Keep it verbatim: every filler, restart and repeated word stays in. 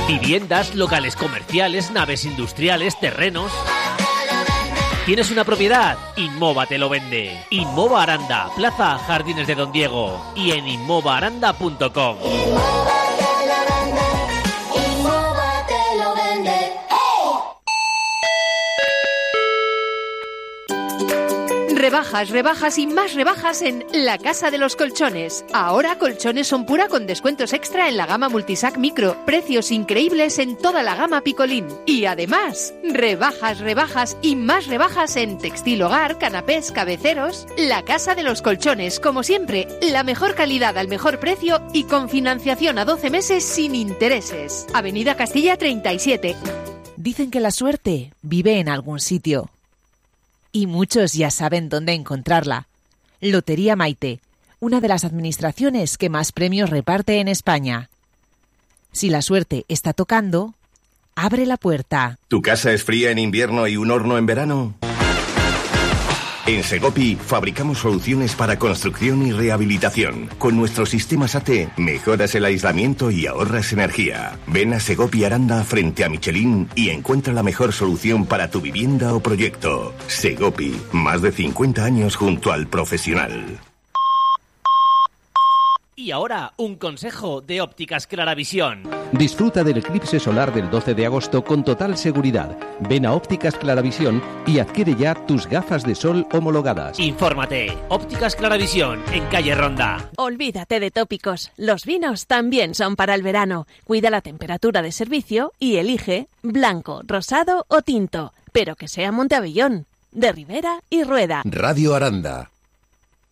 Viviendas, locales comerciales, naves industriales, terrenos. ¿Tienes una propiedad? Inmova te lo vende. Inmova Aranda, Plaza Jardines de Don Diego y en inmova aranda punto com. Rebajas, rebajas y más rebajas en La Casa de los Colchones. Ahora Colchones Son Pura con descuentos extra en la gama Multisac Micro. Precios increíbles en toda la gama Picolín. Y además, rebajas, rebajas y más rebajas en textil hogar, canapés, cabeceros. La Casa de los Colchones, como siempre, la mejor calidad al mejor precio y con financiación a doce meses sin intereses. Avenida Castilla treinta y siete. Dicen que la suerte vive en algún sitio. Y muchos ya saben dónde encontrarla. Lotería Maite, una de las administraciones que más premios reparte en España. Si la suerte está tocando, abre la puerta. ¿Tu casa es fría en invierno y un horno en verano? En Segopi fabricamos soluciones para construcción y rehabilitación. Con nuestro sistema SATE mejoras el aislamiento y ahorras energía. Ven a Segopi Aranda frente a Michelin y encuentra la mejor solución para tu vivienda o proyecto. Segopi, más de cincuenta años junto al profesional. Y ahora, un consejo de Ópticas Claravisión. Disfruta del eclipse solar del doce de agosto con total seguridad. Ven a Ópticas Claravisión y adquiere ya tus gafas de sol homologadas. Infórmate. Ópticas Claravisión, en calle Ronda. Olvídate de tópicos. Los vinos también son para el verano. Cuida la temperatura de servicio y elige blanco, rosado o tinto. Pero que sea Monteavellón, de Ribera y Rueda. Radio Aranda.